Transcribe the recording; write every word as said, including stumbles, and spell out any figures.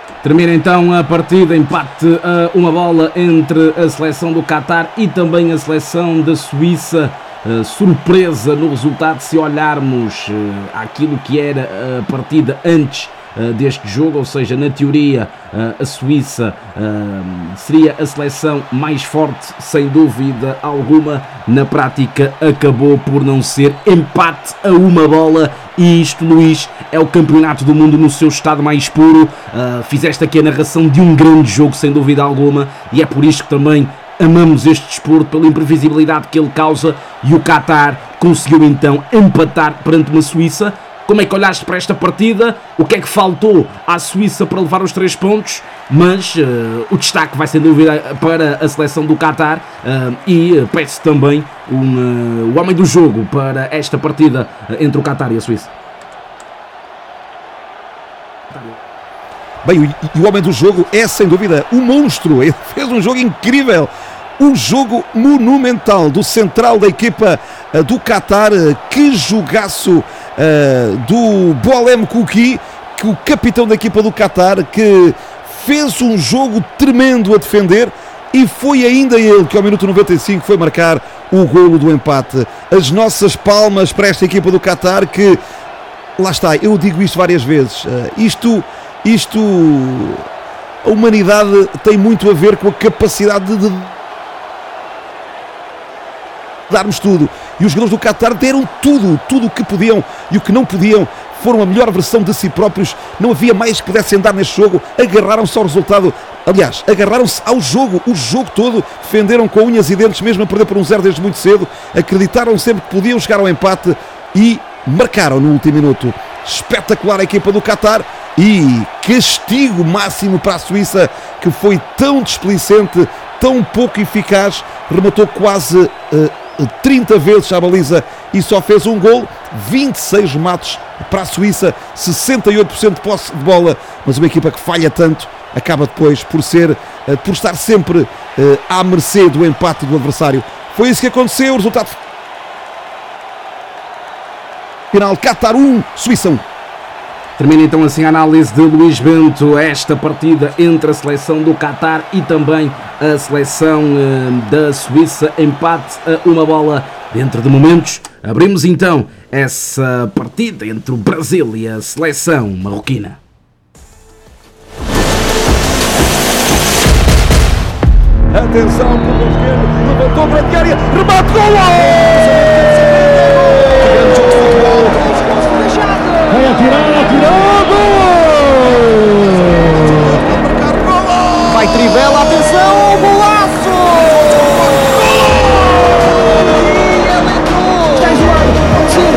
Termina então a partida, empate a uma bola entre a seleção do Qatar e também a seleção da Suíça. Uh, surpresa no resultado se olharmos uh, àquilo que era a partida antes uh, deste jogo, ou seja, na teoria uh, a Suíça uh, seria a seleção mais forte, sem dúvida alguma. Na prática acabou por não ser, empate a uma bola. E isto, Luís, é o campeonato do mundo no seu estado mais puro. Uh, fizeste aqui a narração de um grande jogo, sem dúvida alguma, e é por isto que também amamos este desporto, pela imprevisibilidade que ele causa. E o Qatar conseguiu então empatar perante uma Suíça. Como é que olhaste para esta partida? O que é que faltou à Suíça para levar os três pontos? Mas uh, o destaque vai sem dúvida para a seleção do Qatar, uh, e uh, peço também um, uh, o homem do jogo para esta partida uh, entre o Qatar e a Suíça. Bem, e o homem do jogo é sem dúvida um monstro. Ele fez um jogo incrível, um jogo monumental do central da equipa uh, do Qatar. Uh, que jogaço uh, do Bolem Kouki, que o capitão da equipa do Qatar, que fez um jogo tremendo a defender, e foi ainda ele que ao minuto noventa e cinco foi marcar o golo do empate. As nossas palmas para esta equipa do Qatar, que, lá está, eu digo isto várias vezes, uh, isto, isto, a humanidade tem muito a ver com a capacidade de, de darmos tudo, e os jogadores do Qatar deram tudo, tudo o que podiam e o que não podiam. Foram a melhor versão de si próprios, não havia mais que pudessem dar neste jogo, agarraram-se ao resultado, aliás, agarraram-se ao jogo, o jogo todo, defenderam com unhas e dentes, mesmo a perder por um zero desde muito cedo, acreditaram sempre que podiam chegar ao empate e marcaram no último minuto. Espetacular a equipa do Qatar, e castigo máximo para a Suíça, que foi tão displicente, tão pouco eficaz, rematou quase uh, trinta vezes à baliza e só fez um gol. Vinte e seis remates para a Suíça, sessenta e oito por cento de posse de bola, mas uma equipa que falha tanto acaba depois por ser, por estar sempre uh, à mercê do empate do adversário. Foi isso que aconteceu. O resultado final: Qatar um, Suíça um. Termina então assim a análise de Luís Bento, esta partida entre a seleção do Qatar e também a seleção uh, da Suíça. Empate a uma bola dentro de momentos. Abrimos então essa partida entre o Brasil e a seleção marroquina. Atenção, por o esquerdo, levantou para a área, remate, gol! Vai atirar, atirou, gol! Vai Trivela, atenção, gol!